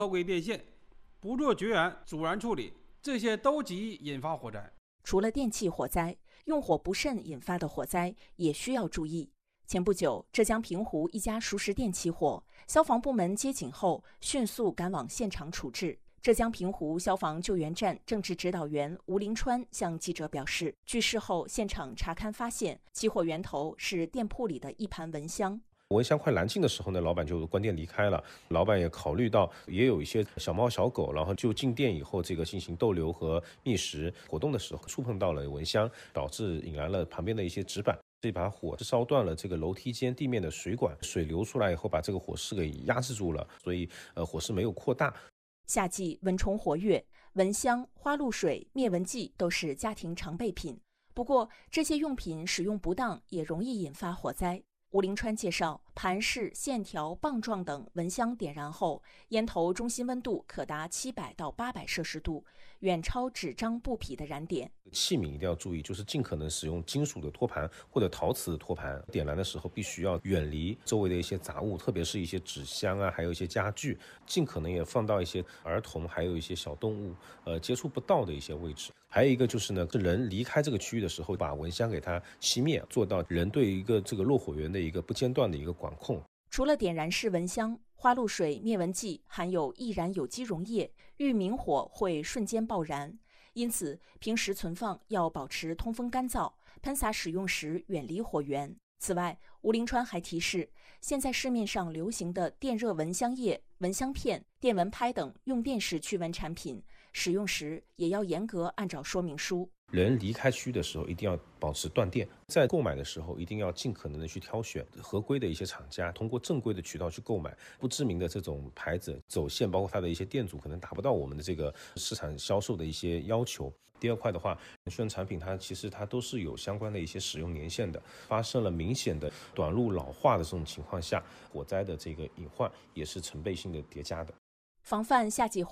脱轨电线，不做绝缘阻燃处理，这些都极易引发火灾。 除了电气火灾，用火不慎引发的火灾也需要注意。前不久，浙江平湖一家熟食店起火，消防部门接警后迅速赶往现场处置。浙江平湖消防救援站政治指导员吴林川向记者表示，据事后现场查勘发现，起火源头是店铺里的一盘蚊香。 蚊香快燃尽的时候呢，老板就关店离开了。老板也考虑到也有一些小猫小狗，然后就进店以后进行逗留和觅食活动的时候，触碰到了蚊香，导致引燃了旁边的一些纸板。这把火是烧断了这个楼梯间地面的水管，水流出来以后把这个火势给压制住了，所以火势没有扩大。 夏季蚊虫活跃，蚊香、花露水、灭蚊剂都是家庭常备品。不过，这些用品使用不当也容易引发火灾。吴林川介绍，盘式、线条、棒状等蚊香点燃后，烟头中心温度可达700到800摄氏度，远超纸张布匹的燃点。 器皿一定要注意，就是尽可能使用金属的托盘或者陶瓷的托盘。点燃的时候必须要远离周围的一些杂物，特别是一些纸箱啊，还有一些家具，尽可能也放到一些儿童还有一些小动物接触不到的一些位置。还有一个就是呢，人离开这个区域的时候，把蚊香给它熄灭，做到人对一个这个落火源的一个不间断的一个管控。 除了点燃式蚊香，花露水、灭蚊剂含有易燃有机溶液，遇明火会瞬间爆燃。因此，平时存放要保持通风干燥，喷洒使用时远离火源。此外，吴林川还提示，现在市面上流行的电热蚊香液、蚊香片、电蚊拍等用电式驱蚊产品，使用时也要严格按照说明书。 人离开区的时候一定要保持断电，在购买的时候一定要尽可能的去挑选合规的一些厂家，通过正规的渠道去购买，不知名的这种牌子走线，包括它的一些店主可能达不到我们的这个市场销售的一些要求。第二块的话，宣传产品其实都是有相关的一些使用年限的，发生了明显的短路老化的这种情况下，火灾的这个隐患也是成倍性的叠加的。 防范夏季火